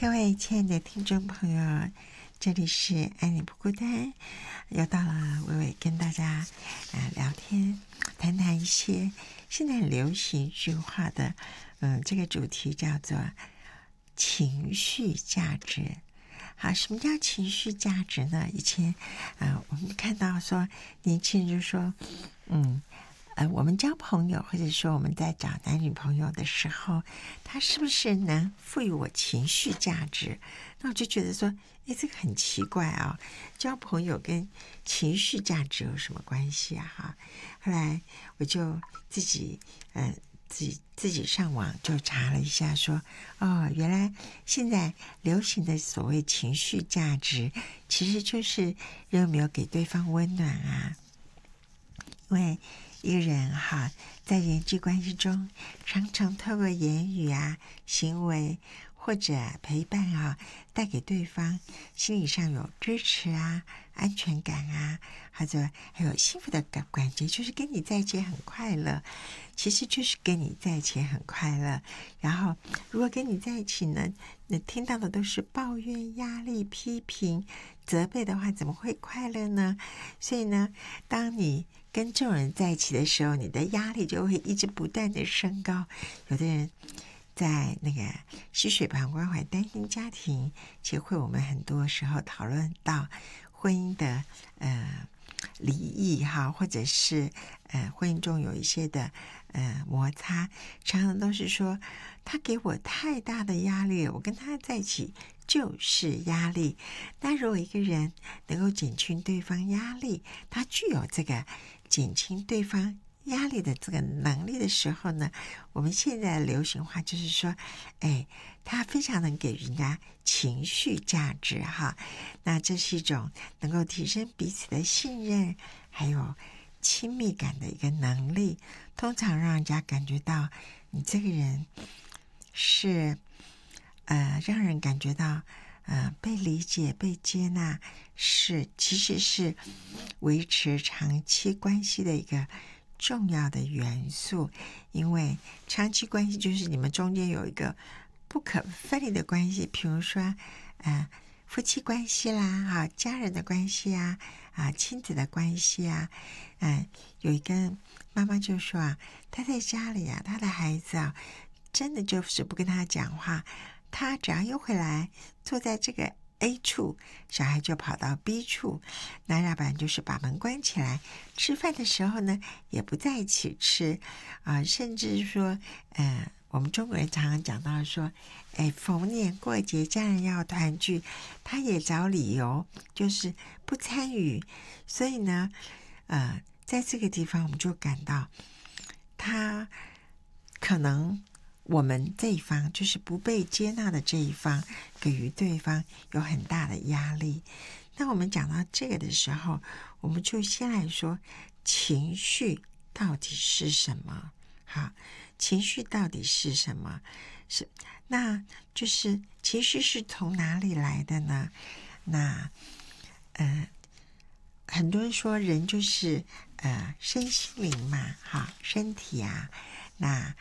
各位亲爱的听众朋友，这里是爱你不孤单，又到了伟伟跟大家聊天，谈谈一些现在很流行一句话的，这个主题叫做情绪价值。好，什么叫情绪价值呢？以前我们看到说年轻人就说，我们交朋友，或者说我们在找男女朋友的时候，他是不是能赋予我情绪价值？那我就觉得说，这个很奇怪啊，交朋友跟情绪价值有什么关系啊？哈，后来我就自己上网就查了一下说，原来现在流行的所谓情绪价值，其实就是人有没有给对方温暖啊？因为一个人在人际关系中，常常透过言语行为或者陪伴带给对方心理上有支持安全感或者还有幸福的感觉，就是跟你在一起很快乐。其实就是跟你在一起很快乐，然后如果跟你在一起呢，你听到的都是抱怨、压力、批评、责备的话，怎么会快乐呢？所以呢，当你跟这种人在一起的时候，你的压力就会一直不断的升高。有的人在那个溪水旁关怀单亲家庭协会，我们很多时候讨论到婚姻的离异或者是婚姻中有一些的摩擦，常常都是说他给我太大的压力了，我跟他在一起就是压力。那如果一个人能够减轻对方压力，他具有这个减轻对方压力的这个能力的时候呢，我们现在的流行话就是说，他非常能给人家情绪价值那这是一种能够提升彼此的信任还有亲密感的一个能力，通常让人家感觉到你这个人是让人感觉到被理解被接纳，其实是维持长期关系的一个重要的元素。因为长期关系就是你们中间有一个不可分离的关系，比如说夫妻关系啦家人的关系亲子的关系有一个妈妈就说她在家里她的孩子真的就是不跟他讲话，他只要一回来坐在这个 A 处，小孩就跑到 B 处，那要不然就是把门关起来，吃饭的时候呢也不在一起吃甚至说我们中国人常常讲到说逢年过节家人要团聚，他也找理由就是不参与。所以呢在这个地方我们就感到他可能我们这一方就是不被接纳的这一方给予对方有很大的压力。那我们讲到这个的时候，我们就先来说情绪到底是什么。情绪到底是什么？那就是情绪是从哪里来的呢？那很多人说人就是身心灵嘛身体那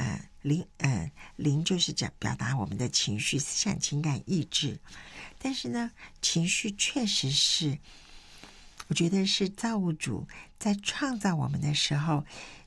灵就是表达我们的情绪、思想、情感、意志。但是呢，情绪确实是，我觉得是造物主在创造我们的时候